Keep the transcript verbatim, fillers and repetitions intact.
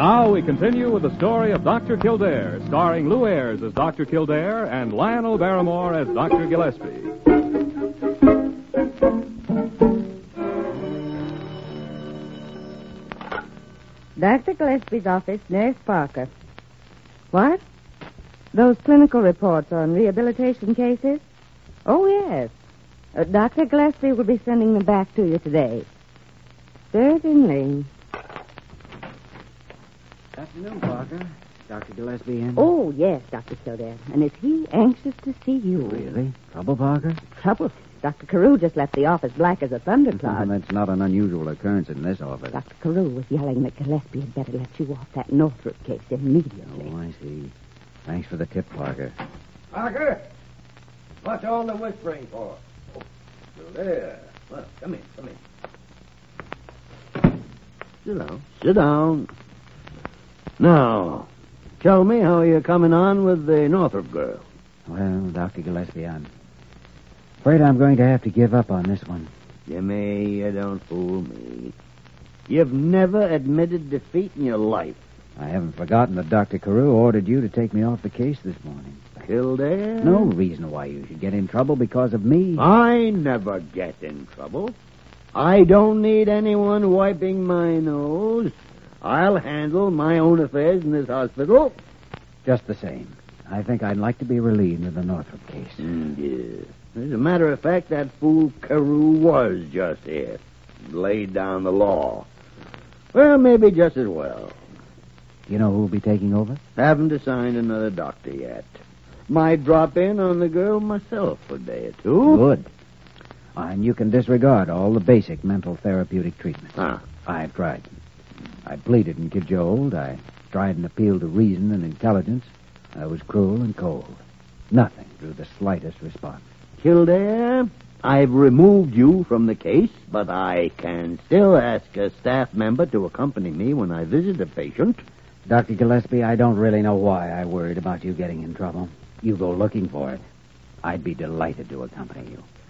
Now we continue with the story of Doctor Kildare, starring Lou Ayres as Doctor Kildare and Lionel Barrymore as Doctor Gillespie. Doctor Gillespie's office, Nurse Parker. What? Those clinical reports on rehabilitation cases? Oh, yes. Uh, Doctor Gillespie will be sending them back to you today. Certainly. Afternoon, Parker. Doctor Gillespie in? Oh, yes, Doctor Kildare. And is he anxious to see you? Really? Trouble, Parker? Trouble? Doctor Carew just left the office black as a thundercloud. That's not an unusual occurrence in this office. Doctor Carew was yelling that Gillespie had better let you off that Northrop case immediately. Oh, I see. Thanks for the tip, Parker. Parker, what's all the whispering for? Oh, there. Well, come in, come in. Sit down. Sit down. Now, tell me how you're coming on with the Northrop girl. Well, Doctor Gillespie, I'm afraid I'm going to have to give up on this one. Jimmy, you don't fool me. You've never admitted defeat in your life. I haven't forgotten that Doctor Carew ordered you to take me off the case this morning. Kildare? No reason why you should get in trouble because of me. I never get in trouble. I don't need anyone wiping my nose. I'll handle my own affairs in this hospital. Just the same, I think I'd like to be relieved of the Northrop case. Mm, yeah. As a matter of fact, that fool Carew was just here. Laid down the law. Well, maybe just as well. You know who'll be taking over? Haven't assigned another doctor yet. Might drop in on the girl myself for a day or two. Good. And you can disregard all the basic mental therapeutic treatment. Huh. I've tried. I pleaded and cajoled. I tried an appeal to reason and intelligence. I was cruel and cold. Nothing drew the slightest response. Kildare, I've removed you from the case, but I can still ask a staff member to accompany me when I visit a patient. Doctor Gillespie, I don't really know why I worried about you getting in trouble. You go looking for it. I'd be delighted to accompany you.